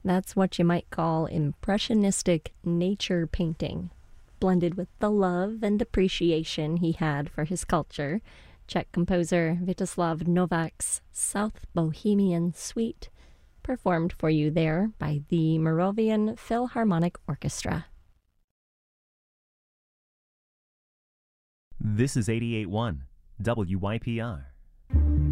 That's what you might call impressionistic nature painting, blended with the love and appreciation he had for his culture. Czech composer Vítězslav Novak's South Bohemian Suite, performed for you there by the Moravian Philharmonic Orchestra. This is 88.1 WYPR.